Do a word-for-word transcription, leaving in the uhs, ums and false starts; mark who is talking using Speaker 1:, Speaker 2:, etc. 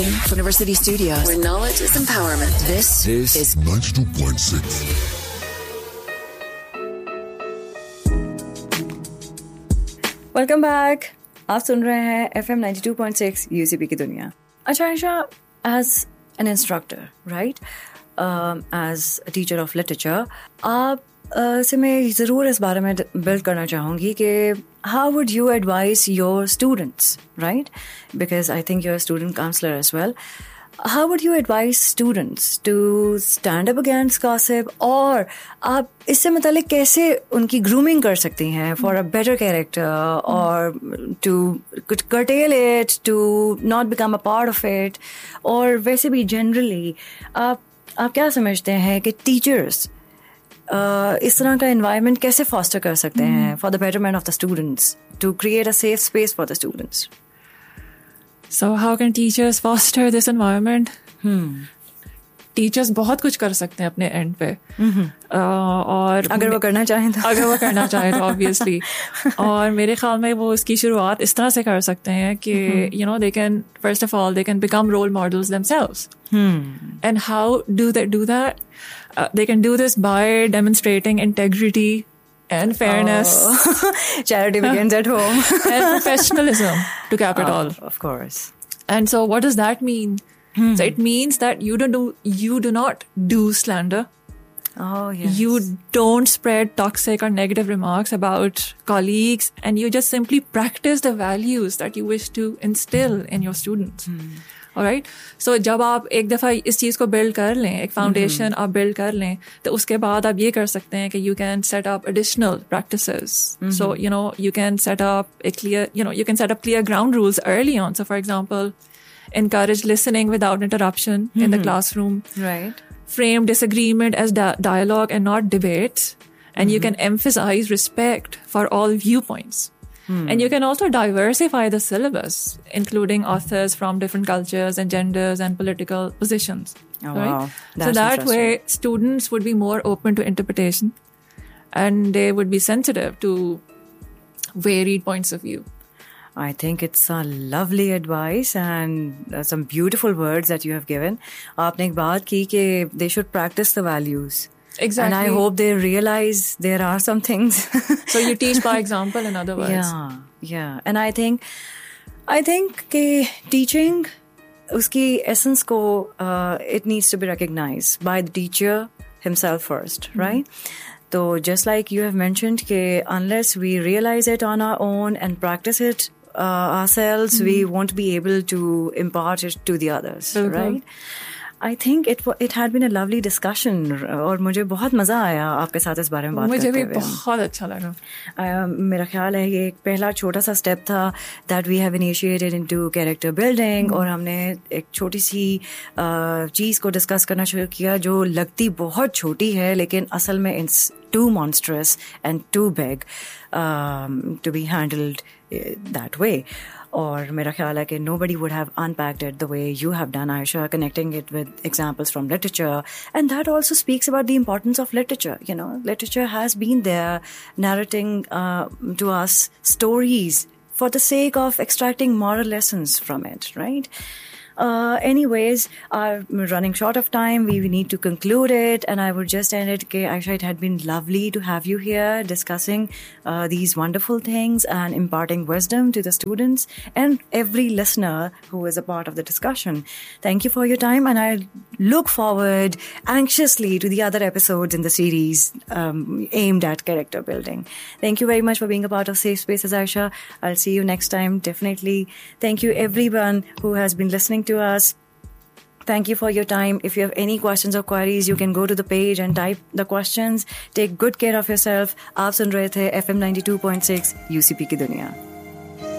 Speaker 1: University Studios, where knowledge is empowerment. This, this is
Speaker 2: ninety-two point six.
Speaker 3: Welcome back. आप सुन रहे हैं F M ninety two point six UCP की दुनिया. अच्छा Ayesha, as an instructor, right, as a teacher of literature, आप uh, से मैं ज़रूर इस बारे में बिल्ड करना चाहूँगी कि how would you advice your students, right, because I think you are student counsellor as well. How would you advise students to stand up against gossip, और आप इससे मतलब कैसे उनकी grooming कर सकती हैं for a better character, or to curtail it, to not become a part of it, और वैसे भी generally आप आप क्या समझते हैं कि teachers uh, इस तरह का environment कैसे foster कर सकते हैं for the betterment of the students, to create a safe space for the students?
Speaker 4: So how can teachers foster this environment?
Speaker 3: Hmm.
Speaker 4: Teachers बहुत कुछ कर सकते हैं अपने एंड पे.
Speaker 3: Mm-hmm.
Speaker 4: uh, और
Speaker 3: अगर वो करना चाहें तो
Speaker 4: अगर वो करना चाहें तो ऑब्वियसली. और मेरे ख्याल में वो इसकी शुरुआत इस तरह से कर सकते हैं कि you know they can first of all they can become role models themselves.
Speaker 3: Hmm.
Speaker 4: And how do they do that? Uh, they can do this by demonstrating integrity and fairness.
Speaker 3: Oh. Charity begins at home.
Speaker 4: And professionalism, to cap it
Speaker 3: Oh,
Speaker 4: all.
Speaker 3: of course.
Speaker 4: And so what does that mean?
Speaker 3: Hmm.
Speaker 4: So it means that you don't do you do not do slander.
Speaker 3: Oh, yes.
Speaker 4: You don't spread toxic or negative remarks about colleagues, and you just simply practice the values that you wish to instill in your students.
Speaker 3: Hmm.
Speaker 4: All right? So जब आप एक दफ़ा इस चीज़ को build कर लें, एक foundation आप build कर लें, तो उसके बाद आप ये कर सकते हैं कि you can set up additional practices. So, you know, you can set up a clear, you know, you can set up clear ground rules early on. So, for example, encourage listening without interruption in the classroom.
Speaker 3: Right.
Speaker 4: Frame disagreement as di- dialogue and not debates. And you can emphasize respect for all viewpoints. And you can also diversify the syllabus, including authors from different cultures and genders and political positions.
Speaker 3: Oh,
Speaker 4: right?
Speaker 3: wow.
Speaker 4: So
Speaker 3: That's
Speaker 4: that way,
Speaker 3: interesting.
Speaker 4: students would be more open to interpretation, and they would be sensitive to varied points of view.
Speaker 3: I think it's a lovely advice and uh, some beautiful words that you have given. आपने एक बात की कि they should practice the values.
Speaker 4: Exactly.
Speaker 3: And I hope they realize there are some things.
Speaker 4: So you teach by example, in other words.
Speaker 3: Yeah, yeah. And I think, I think कि teaching, उसकी essence को, uh, it needs to be recognized by the teacher himself first, mm-hmm. right? So just like you have mentioned, कि unless we realize it on our own and practice it uh, ourselves, mm-hmm. we won't be able to impart it to the others, mm-hmm. right? I think it it had been a lovely discussion, और मुझे बहुत मज़ा आया आपके साथ इस बारे में बात करते हुए.
Speaker 4: मुझे भी बहुत अच्छा लगा.
Speaker 3: uh, मेरा ख्याल है ये एक पहला छोटा सा स्टेप था that we have initiated into character building, mm-hmm. और हमने एक छोटी सी uh, चीज़ को डिस्कस करना शुरू किया जो लगती बहुत छोटी है लेकिन असल में it's too monstrous and too big um, to be handled uh, that way. और मेरा ख्याल है कि nobody would have unpacked it the way you have done, Aisha, connecting it with examples from literature. And that also speaks about the importance of literature. You know, literature has been there narrating uh, to us stories for the sake of extracting moral lessons from it, right? Uh, anyways, I'm running short of time. We need to conclude it. And I would just end it, okay, Aisha, it had been lovely to have you here discussing uh, these wonderful things and imparting wisdom to the students and every listener who is a part of the discussion. Thank you for your time. And I look forward anxiously to the other episodes in the series um, aimed at character building. Thank you very much for being a part of Safe Spaces, Aisha. I'll see you next time, definitely. Thank you, everyone who has been listening to us. Thank you for your time. If you have any questions or queries, you can go to the page and type the questions. Take good care of yourself. आप सुन रहे थे F M ninety two point six UCP की दुनिया.